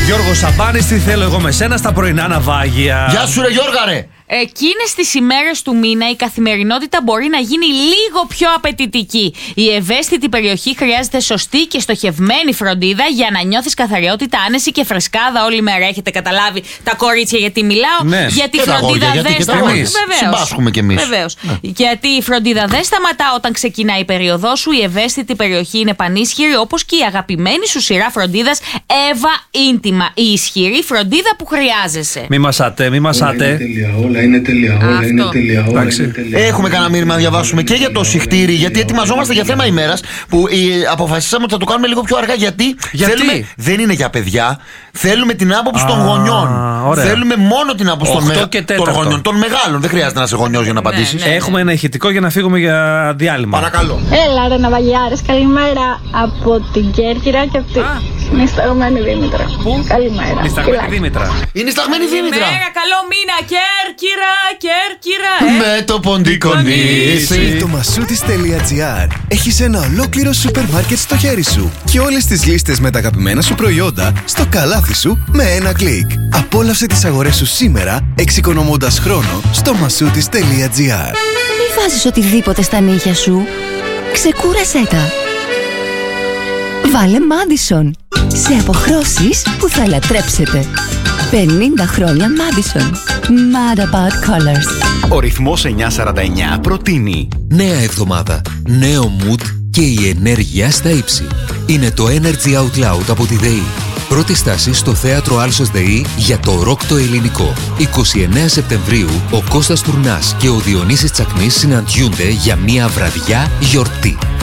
Γιώργο Σαμπάνης, τι θέλω εγώ με σένα στα πρωινά ναυάγια. Γεια σου ρε Γιώργα ρε. Εκείνες τις ημέρες του μήνα η καθημερινότητα μπορεί να γίνει λίγο πιο απαιτητική. Η ευαίσθητη περιοχή χρειάζεται σωστή και στοχευμένη φροντίδα για να νιώθεις καθαριότητα, άνεση και φρεσκάδα όλη μέρα. Έχετε καταλάβει τα κορίτσια γιατί μιλάω? Ναι. Γιατί η Και τα φροντίδα αγόρια, γιατί δεν και τα αγόρια. σταματά. Συμπάσχουμε κι εμείς. Βεβαίως. Γιατί η φροντίδα δεν σταματά όταν ξεκινάει η περίοδός σου. Η ευαίσθητη περιοχή είναι πανίσχυρη, όπως και η αγαπημένη σου σειρά φροντίδας Eva Intima. Η ισχυρή φροντίδα που χρειάζεσαι. Μη μασάτε, μη μασάτε. Όλα είναι τέλεια, όλα είναι τέλεια, όλα είναι τέλεια. Έχουμε κανένα μήνυμα να διαβάσουμε και για το συχτήρι, γιατί ετοιμαζόμαστε για θέμα ημέρας που αποφασίσαμε ότι θα το κάνουμε λίγο πιο αργά. Γιατί? Θέλουμε, δεν είναι για παιδιά. Θέλουμε την άποψη των γονιών. Ωραία. Θέλουμε μόνο την άποψη των 8 και 4. γονιών. Των μεγάλων. Δεν χρειάζεται να είσαι γονιός για να απαντήσεις. Έχουμε ένα ηχητικό για να φύγουμε για διάλειμμα. Παρακαλώ. Έλα ρε ναυαγιάρες, καλημέρα από την Κέρκυρα και από την νησταγμένη Δήμητρα. Πού? Καλημέρα. Νησταγμένη Δήμητρα. Είναι σταγμένη Δήμητρα. Μέρα, καλό μήνα, Κέρκυρα, Κέρκυρα. Με το ποντικό νήσι. Το massoudis.gr. Έχεις ένα ολόκληρο σούπερ μάρκετ στο χέρι σου και όλες τις λίστες με τα αγαπημένα σου προϊόντα στο καλάθι σου με ένα κλικ. Απόλαυσε τις αγορές σου σήμερα, εξοικονομώντας χρόνο στο massoudis.gr. Μη βάζεις οτιδήποτε στα νύχια σου. Ξεκούρασέ τα. Βάλε Madison σε αποχρώσεις που θα λατρέψετε. 50 χρόνια Madison. Mad about colors. Ο ρυθμός 949 προτείνει Νέα εβδομάδα, νέο mood και η ενέργεια στα ύψη. Είναι το Energy Out Loud από τη ΔΕΗ. Πρώτη στάση στο θέατρο Άλσος ΔΕΗ για το ροκ το ελληνικό. 29 Σεπτεμβρίου ο Κώστας Τουρνάς και ο Διονύσης Τσακνής συναντιούνται για μια βραδιά γιορτή.